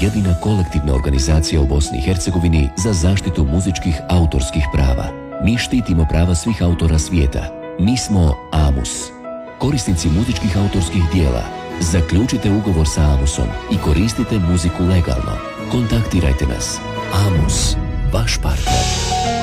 jedina kolektivna organizacija u Bosni i Hercegovini za zaštitu muzičkih autorskih prava. Mi štitimo prava svih autora svijeta. Mi smo AMUS. Korisnici muzičkih autorskih dijela, zaključite ugovor sa AMUS-om i koristite muziku legalno. Kontaktirajte nas. AMUS, vaš partner.